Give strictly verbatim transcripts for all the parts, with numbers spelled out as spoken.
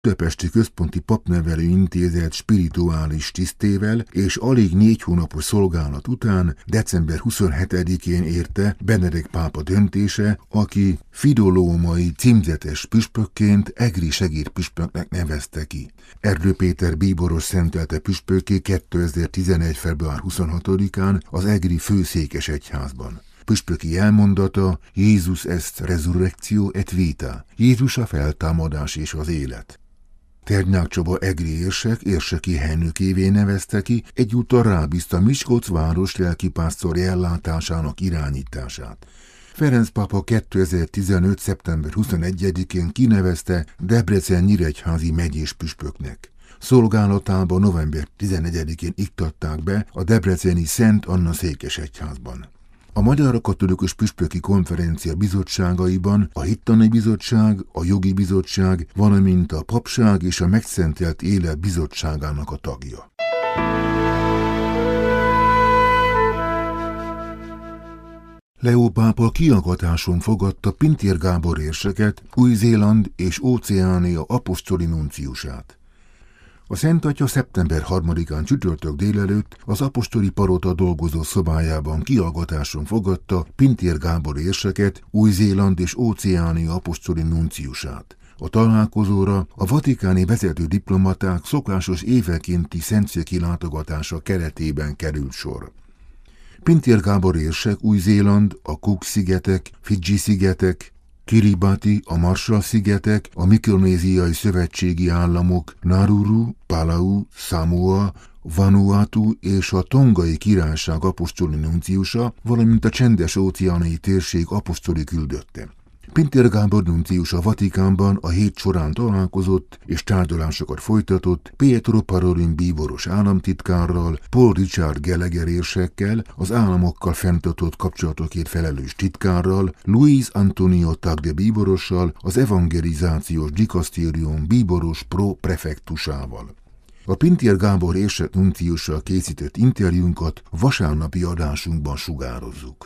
Budapesti Központi Papnevelő Intézet spirituális tisztével, és alig négy hónapos szolgálat után december huszonhetedikén érte Benedek pápa döntése, aki fidolómai címzetes püspökként egri segédpüspöknek nevezte ki. Erdő Péter bíboros szentelte püspökké kétezer-tizenegy. február huszonhatodikán az egri főszékesegyházban. Püspöki elmondata: Jézus est resurrectio et vita. Jézus a feltámadás és az élet. Ternyák Csaba egri érsek érseki helynökévé nevezte ki, egyúttal rábízta Miskolc város lelkipásztori ellátásának irányítását. Ferenc pápa kétezer-tizenöt. szeptember huszonegyedikén kinevezte Debrecen nyíregyházi megyés püspöknek. Szolgálatába november tizenegyedikén iktatták be a debreceni Szent Anna székesegyházban. A Magyar Katolikus Püspöki Konferencia bizottságaiban a Hittani Bizottság, a Jogi Bizottság, valamint a Papság és a Megszentelt Élet Bizottságának a tagja. Leó pápa kiallgatáson fogadta Pintér Gábor érseket, Új-Zéland és Óceánia apostoli nunciusát. A Szent Atya szeptember harmadikán csütörtök délelőtt az apostoli palota dolgozó szobájában kiallgatáson fogadta Pintér Gábor érseket, Új-Zéland és Óceánia apostoli nunciusát. A találkozóra a vatikáni vezető diplomaták szokásos évekénti szentszéki látogatása keretében került sor. Pintér Gábor érsek Új-Zéland, a Cook-szigetek, Fidzsi-szigetek, Kiribati, a Marshall-szigetek, a Mikronéziai Szövetségi Államok, Nauru, Palau, Samoa, Vanuatu és a Tongai Királyság apostoli nunciusa, valamint a csendes-óceáni térség apostoli küldötte. Pintér Gábor nuncius a Vatikánban a hét során találkozott és tárgyalásokat folytatott Pietro Parolin bíboros államtitkárral, Paul Richard Gallagher érsekkel, az államokkal fenntartott kapcsolatokért felelős titkárral, Luis Antonio Tagle bíborossal, az evangelizációs dikasztérium bíboros pro-prefektusával. A Pintér Gábor érsek nunciussal készített interjúnkat vasárnapi adásunkban sugározzuk.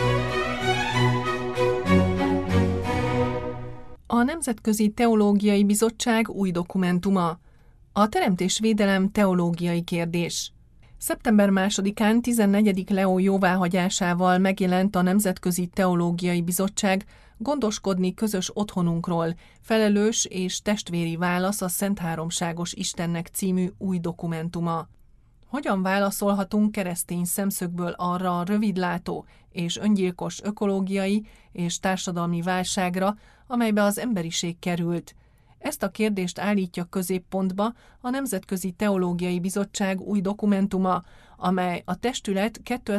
A Nemzetközi Teológiai Bizottság új dokumentuma. A teremtésvédelem teológiai kérdés. szeptember másodikán tizennegyedik Leó jóváhagyásával megjelent a Nemzetközi Teológiai Bizottság Gondoskodni közös otthonunkról, felelős és testvéri válasz a Szent Háromságos Istennek című új dokumentuma. Hogyan válaszolhatunk keresztény szemszögből arra a rövidlátó és öngyilkos ökológiai és társadalmi válságra, amelybe az emberiség került? Ezt a kérdést állítja középpontba a Nemzetközi Teológiai Bizottság új dokumentuma, amely a testület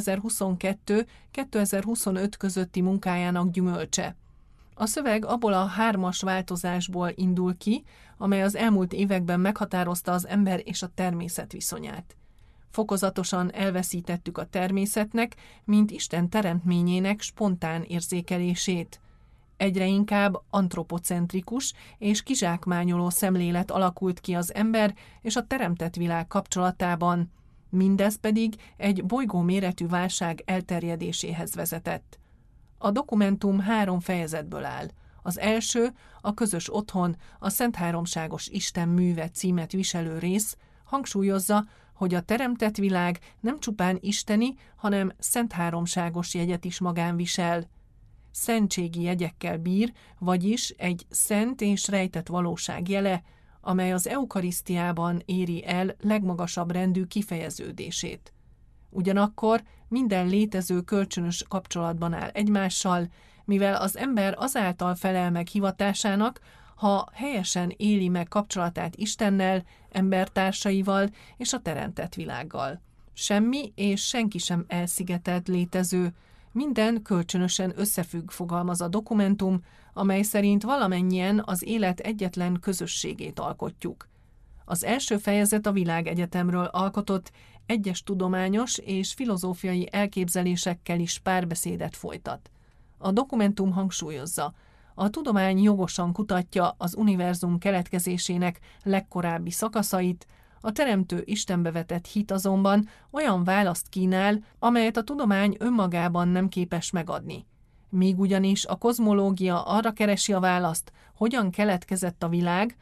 kétezer-huszonkettő-kétezer-huszonöt közötti munkájának gyümölcse. A szöveg abból a hármas változásból indul ki, amely az elmúlt években meghatározta az ember és a természet viszonyát. Fokozatosan elveszítettük a természetnek, mint Isten teremtményének spontán érzékelését. Egyre inkább antropocentrikus és kizsákmányoló szemlélet alakult ki az ember és a teremtett világ kapcsolatában, mindez pedig egy bolygóméretű válság elterjedéséhez vezetett. A dokumentum három fejezetből áll. Az első, a közös otthon, a Szent Háromságos Isten műve címet viselő rész hangsúlyozza, hogy a teremtett világ nem csupán isteni, hanem szent háromságos jegyet is magán visel. Szentségi jegyekkel bír, vagyis egy szent és rejtett valóság jele, amely az eukarisztiában éri el legmagasabb rendű kifejeződését. Ugyanakkor minden létező kölcsönös kapcsolatban áll egymással, mivel az ember azáltal felel meg hivatásának, ha helyesen éli meg kapcsolatát Istennel, embertársaival és a teremtett világgal. Semmi és senki sem elszigetelt létező, minden kölcsönösen összefügg, fogalmaz a dokumentum, amely szerint valamennyien az élet egyetlen közösségét alkotjuk. Az első fejezet a világegyetemről alkotott, egyes tudományos és filozófiai elképzelésekkel is párbeszédet folytat. A dokumentum hangsúlyozza, a tudomány jogosan kutatja az univerzum keletkezésének legkorábbi szakaszait, a teremtő Istenbe vetett hit azonban olyan választ kínál, amelyet a tudomány önmagában nem képes megadni. Míg ugyanis a kozmológia arra keresi a választ, hogyan keletkezett a világ,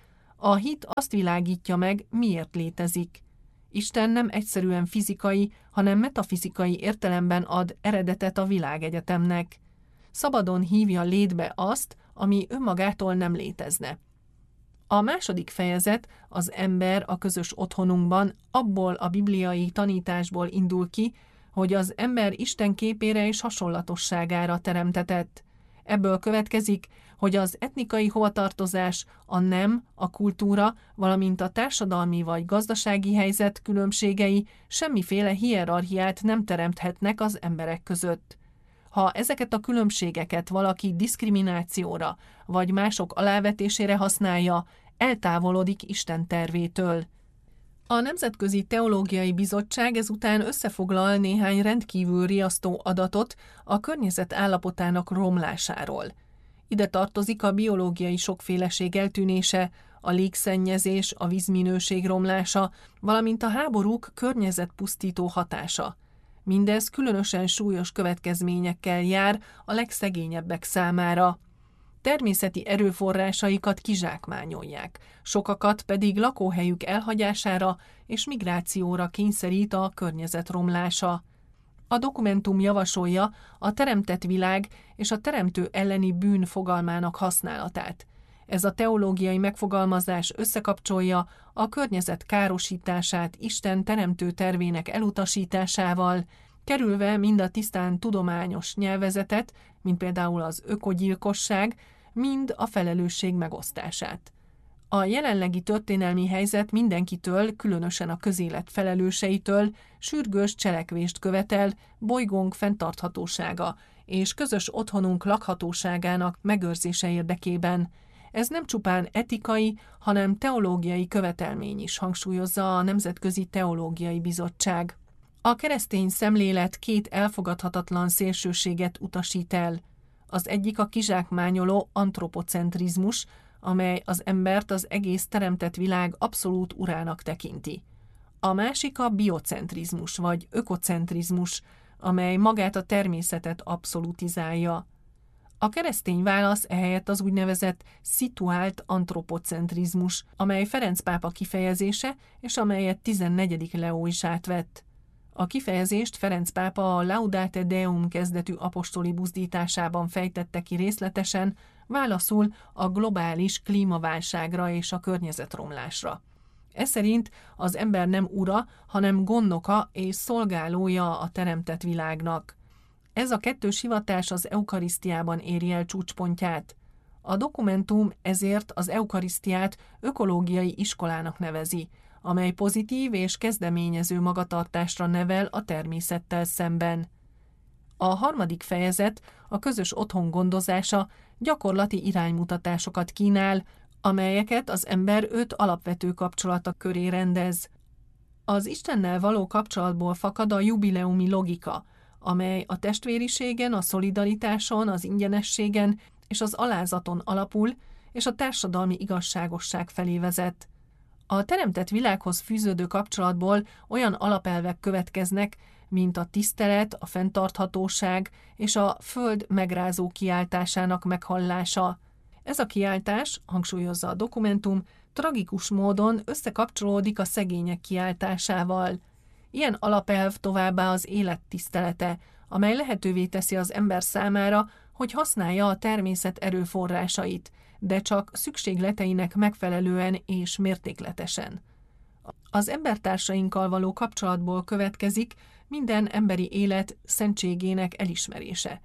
A hit azt világítja meg, miért létezik. Isten nem egyszerűen fizikai, hanem metafizikai értelemben ad eredetet a világegyetemnek. Szabadon hívja létbe azt, ami önmagától nem létezne. A második fejezet, az ember a közös otthonunkban, abból a bibliai tanításból indul ki, hogy az ember Isten képére és hasonlatosságára teremtetett. Ebből következik, hogy az etnikai hovatartozás, a nem, a kultúra, valamint a társadalmi vagy gazdasági helyzet különbségei semmiféle hierarchiát nem teremthetnek az emberek között. Ha ezeket a különbségeket valaki diszkriminációra vagy mások alávetésére használja, eltávolodik Isten tervétől. A Nemzetközi Teológiai Bizottság ezután összefoglal néhány rendkívül riasztó adatot a környezet állapotának romlásáról. Ide tartozik a biológiai sokféleség eltűnése, a légszennyezés, a vízminőség romlása, valamint a háborúk környezetpusztító hatása. Mindez különösen súlyos következményekkel jár a legszegényebbek számára. Természeti erőforrásaikat kizsákmányolják, sokakat pedig lakóhelyük elhagyására és migrációra kényszerít a környezet romlása. A dokumentum javasolja a teremtett világ és a teremtő elleni bűn fogalmának használatát. Ez a teológiai megfogalmazás összekapcsolja a környezet károsítását Isten teremtő tervének elutasításával, kerülve mind a tisztán tudományos nyelvezetet, mint például az ökogyilkosság, mind a felelősség megosztását. A jelenlegi történelmi helyzet mindenkitől, különösen a közélet felelőseitől sürgős cselekvést követel bolygónk fenntarthatósága és közös otthonunk lakhatóságának megőrzése érdekében. Ez nem csupán etikai, hanem teológiai követelmény is, hangsúlyozza a Nemzetközi Teológiai Bizottság. A keresztény szemlélet két elfogadhatatlan szélsőséget utasít el. Az egyik a kizsákmányoló antropocentrizmus, amely az embert az egész teremtett világ abszolút urának tekinti. A másik a biocentrizmus vagy ökocentrizmus, amely magát a természetet abszolutizálja. A keresztény válasz ehelyett az úgynevezett szituált antropocentrizmus, amely Ferenc pápa kifejezése, és amelyet tizennegyedik Leó is átvett. A kifejezést Ferenc pápa a Laudate Deum kezdetű apostoli buzdításában fejtette ki részletesen, válaszul a globális klímaválságra és a környezetromlásra. Ez szerint az ember nem ura, hanem gondnoka és szolgálója a teremtett világnak. Ez a kettős hivatás az eukarisztiában éri el csúcspontját. A dokumentum ezért az eukarisztiát ökológiai iskolának nevezi, amely pozitív és kezdeményező magatartásra nevel a természettel szemben. A harmadik fejezet, a közös otthon gondozása gyakorlati iránymutatásokat kínál, amelyeket az ember öt alapvető kapcsolata köré rendez. Az Istennel való kapcsolatból fakad a jubileumi logika, amely a testvériségen, a szolidaritáson, az ingyenességen és az alázaton alapul, és a társadalmi igazságosság felé vezet. A teremtett világhoz fűződő kapcsolatból olyan alapelvek következnek, mint a tisztelet, a fenntarthatóság és a föld megrázó kiáltásának meghallása. Ez a kiáltás, hangsúlyozza a dokumentum, tragikus módon összekapcsolódik a szegények kiáltásával. Ilyen alapelv továbbá az élet tisztelete, amely lehetővé teszi az ember számára, hogy használja a természet erőforrásait, de csak szükségleteinek megfelelően és mértékletesen. Az embertársainkkal való kapcsolatból következik minden emberi élet szentségének elismerése.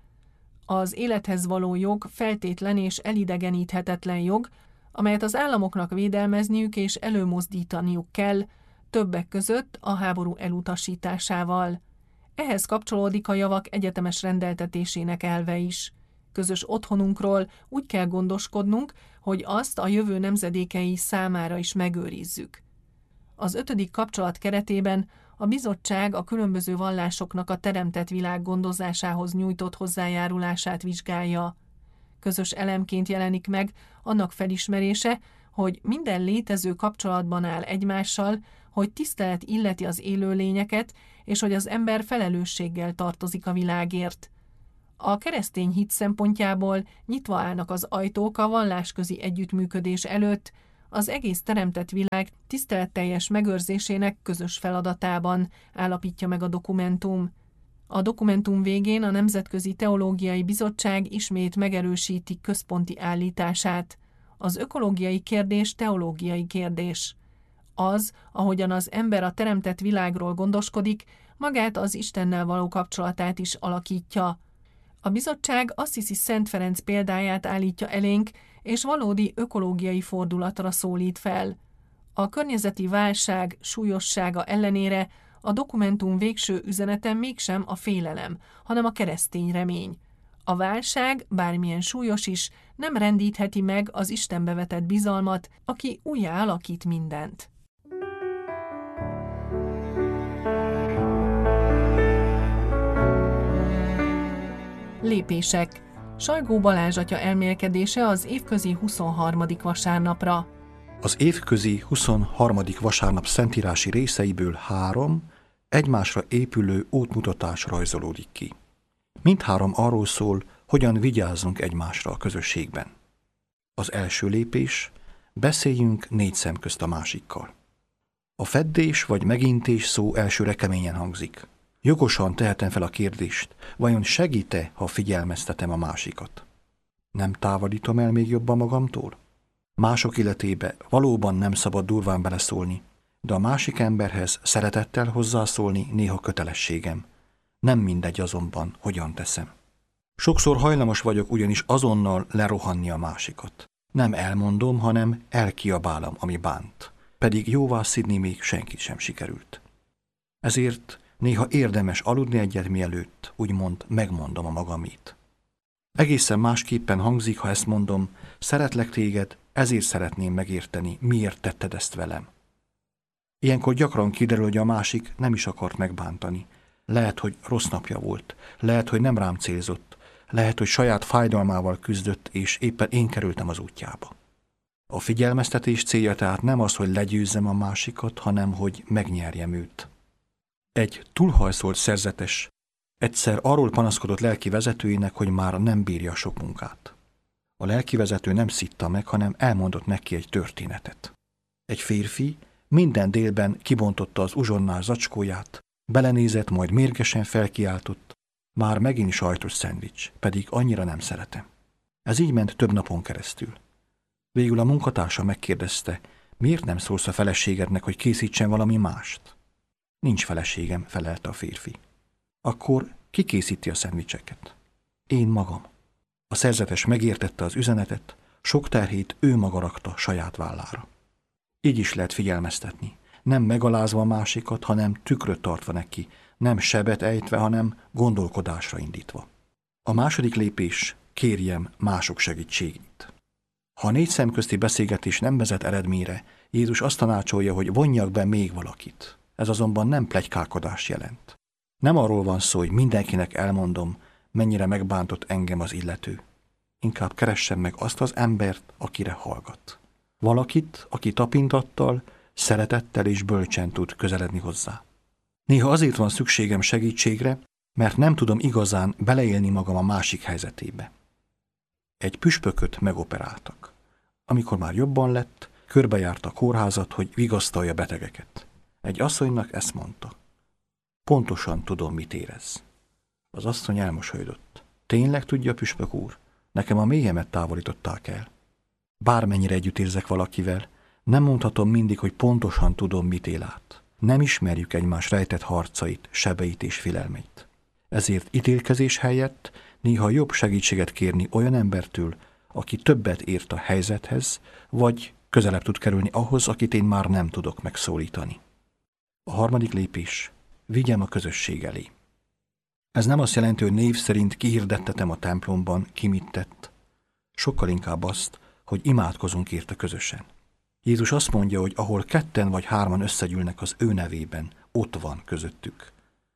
Az élethez való jog feltétlen és elidegeníthetetlen jog, amelyet az államoknak védelmezniük és előmozdítaniuk kell, többek között a háború elutasításával. Ehhez kapcsolódik a javak egyetemes rendeltetésének elve is. Közös otthonunkról úgy kell gondoskodnunk, hogy azt a jövő nemzedékei számára is megőrizzük. Az ötödik kapcsolat keretében a bizottság a különböző vallásoknak a teremtett világ gondozásához nyújtott hozzájárulását vizsgálja. Közös elemként jelenik meg annak felismerése, hogy minden létező kapcsolatban áll egymással, hogy tisztelet illeti az élőlényeket, és hogy az ember felelősséggel tartozik a világért. A keresztény hit szempontjából nyitva állnak az ajtók a vallásközi együttműködés előtt, az egész teremtett világ tiszteletteljes megőrzésének közös feladatában, állapítja meg a dokumentum. A dokumentum végén a Nemzetközi Teológiai Bizottság ismét megerősíti központi állítását. Az ökológiai kérdés teológiai kérdés. Az, ahogyan az ember a teremtett világról gondoskodik, magát az Istennel való kapcsolatát is alakítja. A bizottság Assisi Szent Ferenc példáját állítja elénk, és valódi ökológiai fordulatra szólít fel. A környezeti válság súlyossága ellenére a dokumentum végső üzenete mégsem a félelem, hanem a keresztény remény. A válság, bármilyen súlyos is, nem rendítheti meg az Istenbe vetett bizalmat, aki újjá alakít mindent. Lépések. Sajgó Balázs atya elmélkedése az évközi huszonharmadik vasárnapra. Az évközi huszonharmadik vasárnap szentírási részeiből három egymásra épülő útmutatás rajzolódik ki. Mindhárom arról szól, hogyan vigyázzunk egymásra a közösségben. Az első lépés, beszéljünk négy szem közt a másikkal. A feddés vagy megintés szó elsőre keményen hangzik. Jogosan tehetem fel a kérdést, vajon segít-e, ha figyelmeztetem a másikat? Nem távolítom el még jobban magamtól? Mások életébe valóban nem szabad durván beleszólni, de a másik emberhez szeretettel hozzászólni néha kötelességem. Nem mindegy azonban, hogyan teszem. Sokszor hajlamos vagyok ugyanis azonnal lerohanni a másikat. Nem elmondom, hanem elkiabálom, ami bánt. Pedig jóvá szidni még senkit sem sikerült. Ezért néha érdemes aludni egyet mielőtt, úgymond megmondom a magamit. Egészen másképpen hangzik, ha ezt mondom, szeretlek téged, ezért szeretném megérteni, miért tetted ezt velem. Ilyenkor gyakran kiderül, hogy a másik nem is akart megbántani. Lehet, hogy rossz napja volt, lehet, hogy nem rám célzott, lehet, hogy saját fájdalmával küzdött, és éppen én kerültem az útjába. A figyelmeztetés célja tehát nem az, hogy legyőzzem a másikat, hanem hogy megnyerjem őt. Egy túlhajszolt szerzetes egyszer arról panaszkodott lelki vezetőjének, hogy már nem bírja sok munkát. A lelki vezető nem szitta meg, hanem elmondott neki egy történetet. Egy férfi minden délben kibontotta az uzsonnás zacskóját, belenézett, majd mérgesen felkiáltott, már megint sajtos szendvics, pedig annyira nem szeretem. Ez így ment több napon keresztül. Végül a munkatársa megkérdezte, miért nem szólsz a feleségednek, hogy készítsen valami mást? Nincs feleségem, felelte a férfi. Akkor ki készíti a szendvicseket? Én magam. A szerzetes megértette az üzenetet, sok terhét ő maga rakta saját vállára. Így is lehet figyelmeztetni, nem megalázva a másikat, hanem tükröt tartva neki, nem sebet ejtve, hanem gondolkodásra indítva. A második lépés, kérjem mások segítségét. Ha a négy szemközti beszélgetés nem vezet eredményre, Jézus azt tanácsolja, hogy vonjak be még valakit. Ez azonban nem pletykálkodás jelent. Nem arról van szó, hogy mindenkinek elmondom, mennyire megbántott engem az illető. Inkább keressem meg azt az embert, akire hallgat. Valakit, aki tapintattal, szeretettel és bölcsen tud közeledni hozzá. Néha azért van szükségem segítségre, mert nem tudom igazán beleélni magam a másik helyzetébe. Egy püspököt megoperáltak. Amikor már jobban lett, körbejárta a kórházat, hogy vigasztalja betegeket. Egy asszonynak ezt mondta. Pontosan tudom, mit érez. Az asszony elmosolyodott. Tényleg tudja, püspök úr? Nekem a mélyemet távolították el. Bármennyire együtt érzek valakivel, nem mondhatom mindig, hogy pontosan tudom, mit él át. Nem ismerjük egymás rejtett harcait, sebeit és félelmeit. Ezért ítélkezés helyett néha jobb segítséget kérni olyan embertől, aki többet ért a helyzethez, vagy közelebb tud kerülni ahhoz, akit én már nem tudok megszólítani. A harmadik lépés, vigyem a közösség elé. Ez nem azt jelenti, hogy név szerint kihirdettetem a templomban, ki mit tett. Sokkal inkább azt, hogy imádkozunk érte közösen. Jézus azt mondja, hogy ahol ketten vagy hárman összegyűlnek az ő nevében, ott van közöttük.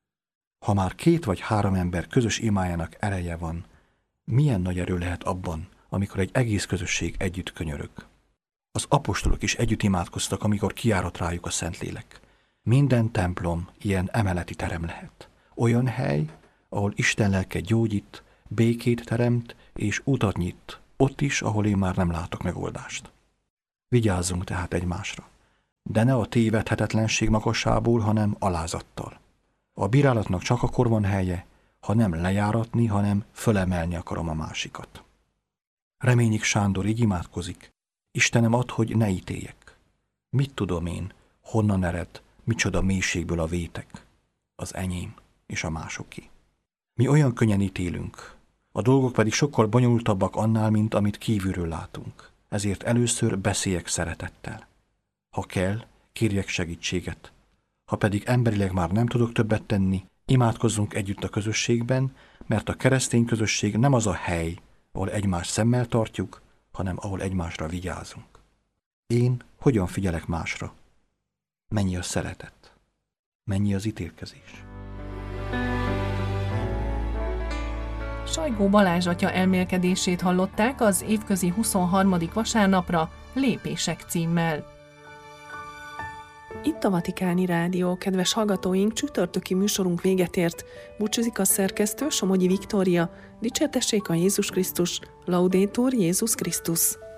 Ha már két vagy három ember közös imájának ereje van, milyen nagy erő lehet abban, amikor egy egész közösség együtt könyörög. Az apostolok is együtt imádkoztak, amikor kiárat rájuk a Szentlélek. Minden templom ilyen emeleti terem lehet. Olyan hely, ahol Isten lelke gyógyít, békét teremt és utat nyit, ott is, ahol én már nem látok megoldást. Vigyázzunk tehát egymásra. De ne a tévedhetetlenség magasából, hanem alázattal. A bírálatnak csak akkor van helye, ha nem lejáratni, hanem fölemelni akarom a másikat. Reményik Sándor így imádkozik. Istenem, add, hogy ne ítéljek. Mit tudom én, honnan ered, micsoda mélységből a vétek? Az enyém és a másoké. Mi olyan könnyen ítélünk, a dolgok pedig sokkal bonyolultabbak annál, mint amit kívülről látunk. Ezért először beszéljek szeretettel. Ha kell, kérjek segítséget. Ha pedig emberileg már nem tudok többet tenni, imádkozzunk együtt a közösségben, mert a keresztény közösség nem az a hely, ahol egymást szemmel tartjuk, hanem ahol egymásra vigyázunk. Én hogyan figyelek másra? Mennyi a szeretet? Mennyi az ítélkezés? Sajgó Balázs atya elmélkedését hallották az évközi huszonharmadik vasárnapra Lépések címmel. Itt a Vatikáni Rádió, kedves hallgatóink, csütörtöki műsorunk véget ért. Búcsúzik a szerkesztő, Somogyi Viktória. Dicsértessék a Jézus Krisztus, Laudetur Jézus Krisztus.